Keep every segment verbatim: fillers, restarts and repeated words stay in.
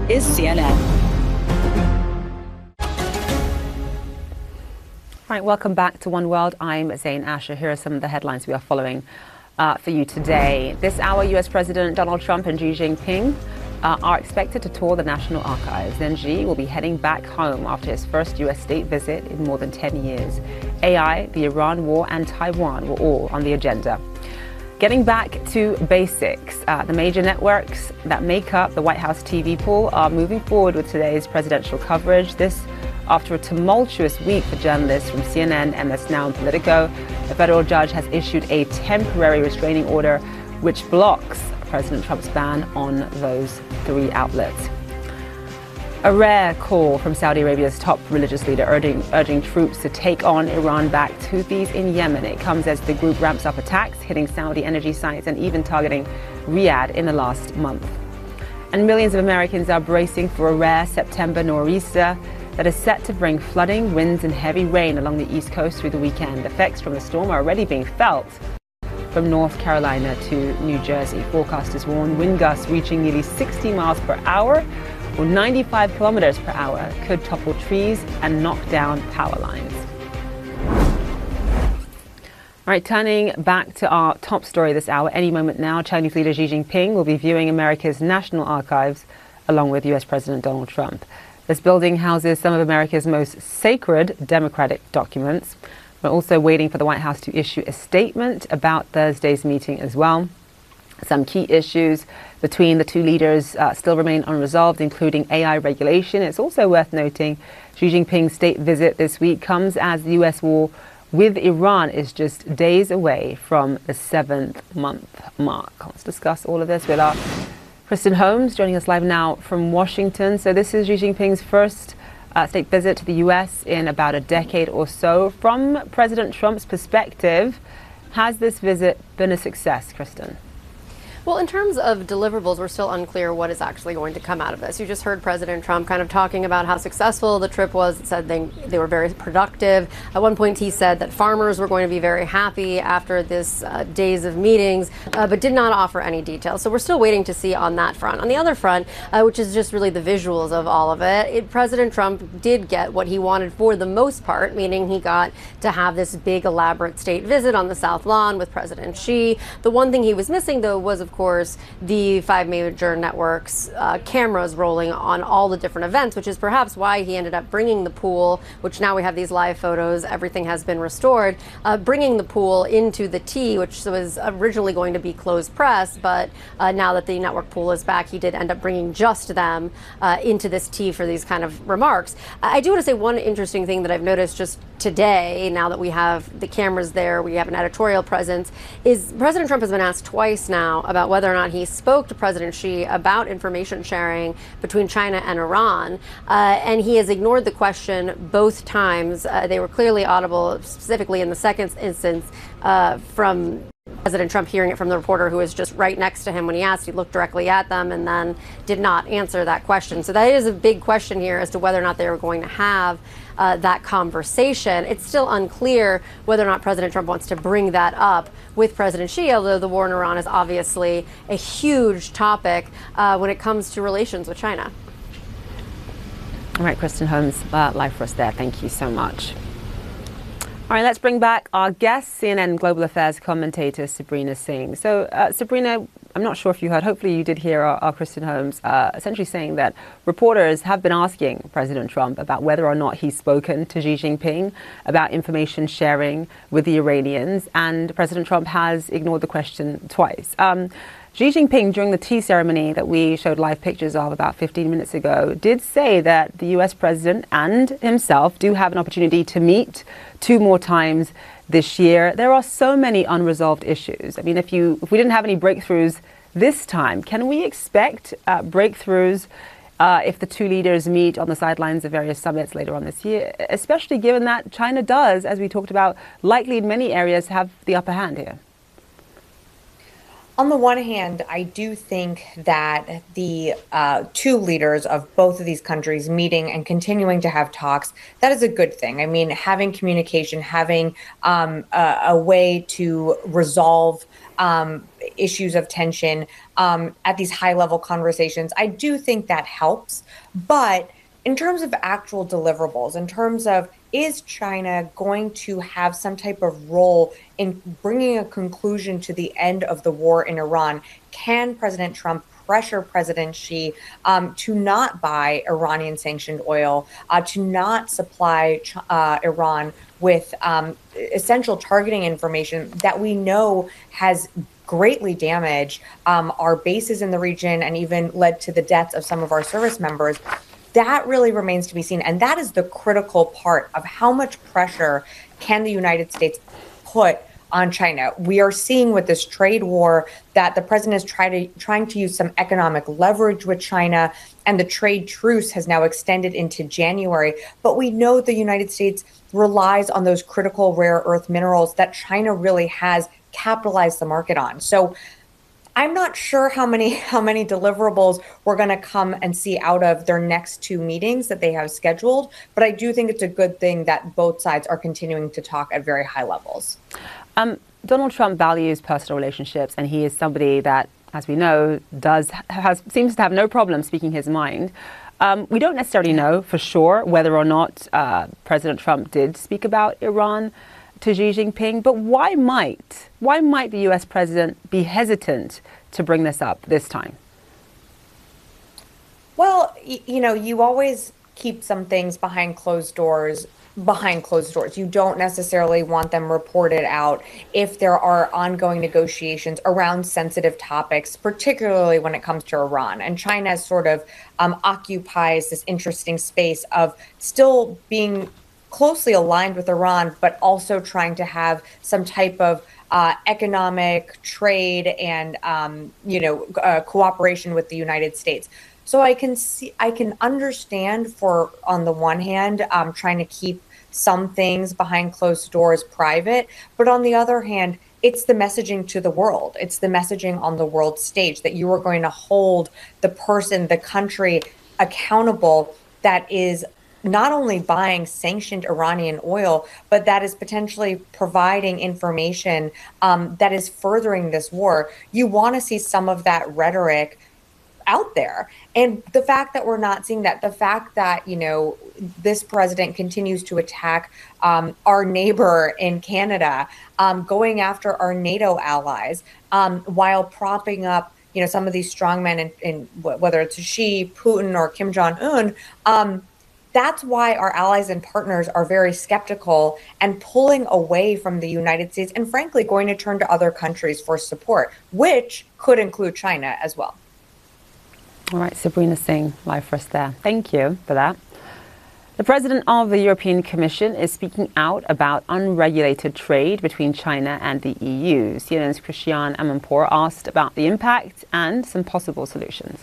is C N N. All right, welcome back to One World. I'm Zain Asher. Here are some of the headlines we are following uh, for you today. This hour, U S President Donald Trump and Xi Jinping uh, are expected to tour the National Archives. Then Xi will be heading back home after his first U S state visit in more than ten years. A I, the Iran war, and Taiwan were all on the agenda. Getting back to basics, uh, the major networks that make up the White House T V pool are moving forward with today's presidential coverage. This after a tumultuous week for journalists from C N N, M S Now, and Politico. A federal judge has issued a temporary restraining order which blocks President Trump's ban on those three outlets. A rare call from Saudi Arabia's top religious leader urging, urging troops to take on Iran-backed Houthis in Yemen. It comes as the group ramps up attacks, hitting Saudi energy sites and even targeting Riyadh in the last month. And millions of Americans are bracing for a rare September nor'easter that is set to bring flooding, winds, and heavy rain along the East Coast through the weekend. Effects from the storm are already being felt from North Carolina to New Jersey. Forecasters warn wind gusts reaching nearly sixty miles per hour or ninety-five kilometers per hour could topple trees and knock down power lines. All right, turning back to our top story this hour. Any moment now, Chinese leader Xi Jinping will be viewing America's National Archives along with U S President Donald Trump. This building houses some of America's most sacred democratic documents. We're also waiting for the White House to issue a statement about Thursday's meeting as well. Some key issues between the two leaders uh, still remain unresolved, including A I regulation. It's also worth noting Xi Jinping's state visit this week comes as the U S war with Iran is just days away from the seventh month mark. Let's discuss all of this with our Kristen Holmes, joining us live now from Washington. So this is Xi Jinping's first uh, state visit to the U S in about a decade or so. From President Trump's perspective, has this visit been a success, Kristen? Well, in terms of deliverables, we're still unclear what is actually going to come out of this. You just heard President Trump kind of talking about how successful the trip was. It said they, they were very productive. At one point, he said that farmers were going to be very happy after this uh, days of meetings, uh, but did not offer any details. So we're still waiting to see on that front. On the other front, uh, which is just really the visuals of all of it, it, President Trump did get what he wanted for the most part, meaning he got to have this big, elaborate state visit on the South Lawn with President Xi. The one thing he was missing, though, was, of course, the five major networks uh, cameras rolling on all the different events, which is perhaps why he ended up bringing the pool, which now we have these live photos, everything has been restored, uh, bringing the pool into the T, which was originally going to be closed press, but uh, now that the network pool is back, he did end up bringing just them uh, into this T for these kind of remarks. I do want to say one interesting thing that I've noticed just today, now that we have the cameras there, we have an editorial presence, is President Trump has been asked twice now about whether or not he spoke to President Xi about information sharing between China and Iran, uh, and he has ignored the question both times. Uh, they were clearly audible, specifically in the second instance uh, from President Trump hearing it from the reporter who was just right next to him when he asked. He looked directly at them and then did not answer that question. So that is a big question here as to whether or not they were going to have uh, that conversation. It's still unclear whether or not President Trump wants to bring that up with President Xi, although the war in Iran is obviously a huge topic uh, when it comes to relations with China. All right, Kristen Holmes, uh, live for us there. Thank you so much. All right, let's bring back our guest, C N N Global Affairs commentator Sabrina Singh. So, uh, Sabrina, I'm not sure if you heard, hopefully you did hear our, our Kristen Holmes uh, essentially saying that reporters have been asking President Trump about whether or not he's spoken to Xi Jinping about information sharing with the Iranians, and President Trump has ignored the question twice. Um, Xi Jinping, during the tea ceremony that we showed live pictures of about fifteen minutes ago, did say that the U S president and himself do have an opportunity to meet two more times this year. There are so many unresolved issues. I mean, if you if we didn't have any breakthroughs this time, can we expect uh, breakthroughs uh, if the two leaders meet on the sidelines of various summits later on this year, especially given that China does, as we talked about, likely in many areas have the upper hand here? On the one hand, I do think that the uh, two leaders of both of these countries meeting and continuing to have talks, that is a good thing. I mean, having communication, having um, a, a way to resolve um, issues of tension um, at these high level conversations, I do think that helps. But in terms of actual deliverables, in terms of is China going to have some type of role in bringing a conclusion to the end of the war in Iran? Can President Trump pressure President Xi um, to not buy Iranian sanctioned oil, uh, to not supply uh, Iran with um, essential targeting information that we know has greatly damaged um, our bases in the region and even led to the deaths of some of our service members? That really remains to be seen. And that is the critical part of how much pressure can the United States put on China. We are seeing with this trade war that the president is try to, trying to use some economic leverage with China, and the trade truce has now extended into January. But we know the United States relies on those critical rare earth minerals that China really has capitalized the market on. So I'm not sure how many how many deliverables we're going to come and see out of their next two meetings that they have scheduled, but I do think it's a good thing that both sides are continuing to talk at very high levels. Um, Donald Trump values personal relationships, and he is somebody that, as we know, does has seems to have no problem speaking his mind. Um, we don't necessarily know for sure whether or not uh, President Trump did speak about Iran to Xi Jinping, but why might why might the U S president be hesitant to bring this up this time? Well, y- you know, you always keep some things behind closed doors. Behind closed doors. You don't necessarily want them reported out if there are ongoing negotiations around sensitive topics, particularly when it comes to Iran. And China sort of um, occupies this interesting space of still being closely aligned with Iran, but also trying to have some type of uh, economic trade and, um, you know, uh, cooperation with the United States. So I can see, I can understand for, on the one hand, um, trying to keep some things behind closed doors private, but on the other hand, it's the messaging to the world. It's the messaging on the world stage that you are going to hold the person, the country accountable that is not only buying sanctioned Iranian oil, but that is potentially providing information um, that is furthering this war. You want to see some of that rhetoric out there. And the fact that we're not seeing that, the fact that, you know, this president continues to attack um, our neighbor in Canada, um, going after our NATO allies, um, while propping up, you know, some of these strongmen in, in whether it's Xi, Putin, or Kim Jong-un, um, that's why our allies and partners are very skeptical and pulling away from the United States and frankly going to turn to other countries for support, which could include China as well. All right, Sabrina Singh, live for us there. Thank you for that. The president of the European Commission is speaking out about unregulated trade between China and the E U. C N N's Christiane Amanpour asked about the impact and some possible solutions.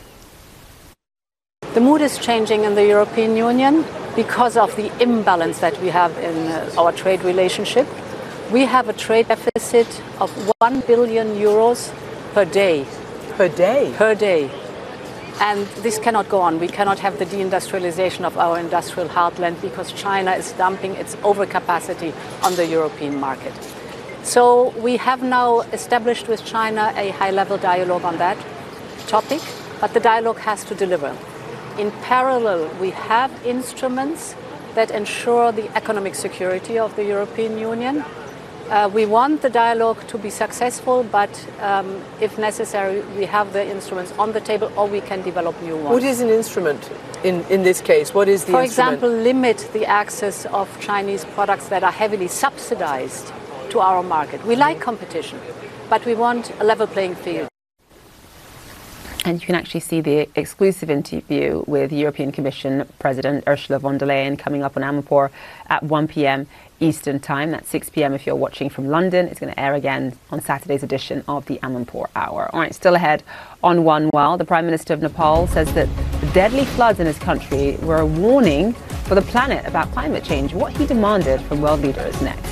The mood is changing in the European Union because of the imbalance that we have in uh, our trade relationship. We have a trade deficit of one billion euros per day. Per day? Per day. And this cannot go on. We cannot have the deindustrialization of our industrial heartland because China is dumping its overcapacity on the European market. So we have now established with China a high-level dialogue on that topic, but the dialogue has to deliver. In parallel, we have instruments that ensure the economic security of the European Union. Uh, we want the dialogue to be successful, but um, if necessary, we have the instruments on the table or we can develop new ones. What is an instrument in, in this case? What is the For instrument? example, limit the access of Chinese products that are heavily subsidized to our market. We like competition, but we want a level playing field. And you can actually see the exclusive interview with European Commission President Ursula von der Leyen coming up on Amanpour at one p.m. Eastern Time. That's six p.m. if you're watching from London. It's going to air again on Saturday's edition of the Amanpour Hour. All right, still ahead on One World. The Prime Minister of Nepal says that the deadly floods in his country were a warning for the planet about climate change. What he demanded from world leaders next.